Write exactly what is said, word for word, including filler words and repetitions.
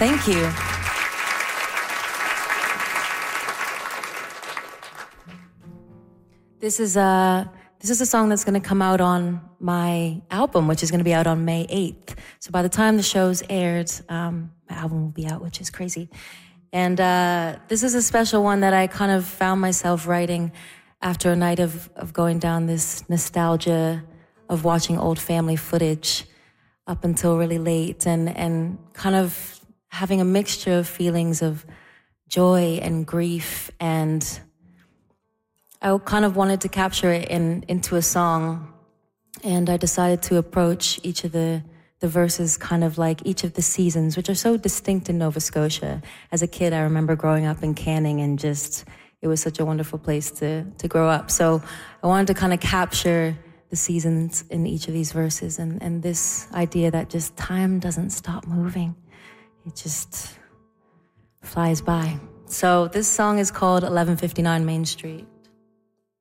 Thank you. This is a this is a song that's going to come out on my album, which is going to be out on May eighth. So by the time the show's aired, um, my album will be out, which is crazy. And uh, this is a special one that I kind of found myself writing after a night of, of going down this nostalgia of watching old family footage up until really late and, and kind of having a mixture of feelings of joy and grief. And I kind of wanted to capture it in, into a song. And I decided to approach each of the, the verses kind of like each of the seasons, which are so distinct in Nova Scotia. As a kid, I remember growing up in Canning and just, it was such a wonderful place to, to grow up. So I wanted to kind of capture the seasons in each of these verses and, and this idea that just time doesn't stop moving. It just flies by. So this song is called eleven fifty-nine Main Street.